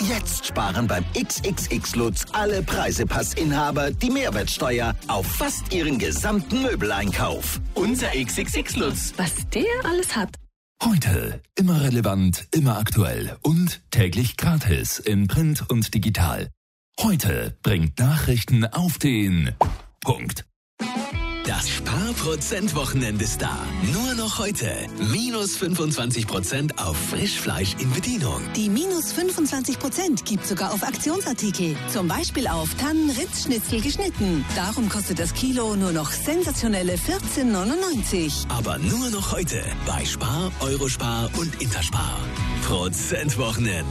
Jetzt sparen beim XXX-Lutz alle Preisepassinhaber die Mehrwertsteuer auf fast ihren gesamten Möbeleinkauf. Unser XXX-Lutz. Was der alles hat. Heute immer relevant, immer aktuell und täglich gratis in Print und digital. Heute bringt Nachrichten auf den Punkt. Das Sparprozent-Wochenende ist da. Nur noch heute. Minus 25% auf Frischfleisch in Bedienung. Die minus 25% gibt sogar auf Aktionsartikel. Zum Beispiel auf Tannen-Ritz-Schnitzel geschnitten. Darum kostet das Kilo nur noch sensationelle 14,99. Aber nur noch heute bei Spar, Eurospar und Interspar. Prozentwochenend.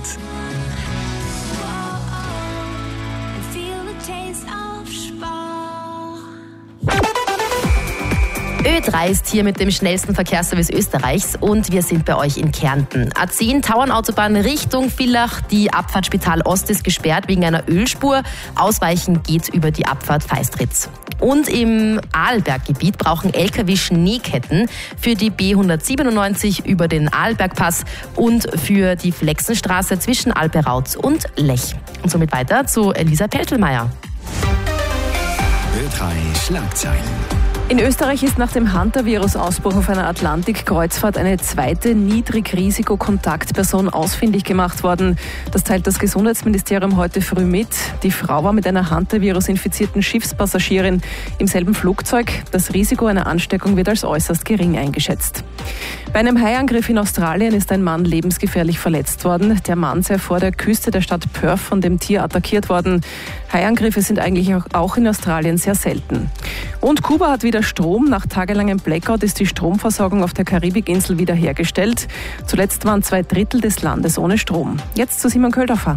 Ö3 ist hier mit dem schnellsten Verkehrsservice Österreichs und wir sind bei euch in Kärnten. A10 Tauernautobahn Richtung Villach. Die Abfahrt Spital Ost ist gesperrt wegen einer Ölspur. Ausweichen geht über die Abfahrt Feistritz. Und im Arlberggebiet brauchen Lkw Schneeketten für die B197 über den Arlbergpass und für die Flexenstraße zwischen Alperauz und Lech. Und somit weiter zu Elisa Peltelmeier. Ö3 Schlagzeilen. In Österreich ist nach dem Hantavirus-Ausbruch auf einer Atlantik-Kreuzfahrt eine zweite Niedrigrisiko-Kontaktperson ausfindig gemacht worden. Das teilt das Gesundheitsministerium heute früh mit. Die Frau war mit einer Hantavirus-infizierten Schiffspassagierin im selben Flugzeug. Das Risiko einer Ansteckung wird als äußerst gering eingeschätzt. Bei einem Haiangriff in Australien ist ein Mann lebensgefährlich verletzt worden. Der Mann sei vor der Küste der Stadt Perth von dem Tier attackiert worden. Haiangriffe sind eigentlich auch in Australien sehr selten. Und Kuba hat wieder Strom. Nach tagelangem Blackout ist die Stromversorgung auf der Karibikinsel wiederhergestellt. Zuletzt waren 2/3 des Landes ohne Strom. Jetzt zu Simon Köldorfer.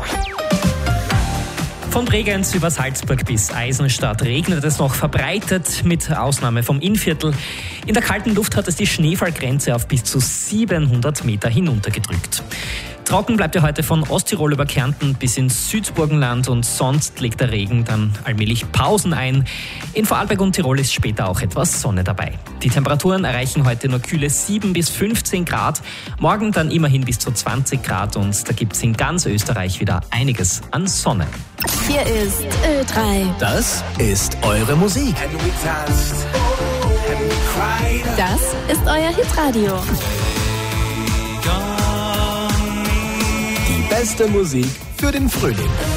Von Bregenz über Salzburg bis Eisenstadt regnet es noch verbreitet, mit Ausnahme vom Innviertel. In der kalten Luft hat es die Schneefallgrenze auf bis zu 700 Meter hinuntergedrückt. Trocken bleibt ja heute von Osttirol über Kärnten bis ins Südburgenland und sonst legt der Regen dann allmählich Pausen ein. In Vorarlberg und Tirol ist später auch etwas Sonne dabei. Die Temperaturen erreichen heute nur kühle 7 bis 15 Grad, morgen dann immerhin bis zu 20 Grad und da gibt es in ganz Österreich wieder einiges an Sonne. Hier ist Ö3. Das ist eure Musik. Das ist euer Hitradio. Die beste Musik für den Frühling.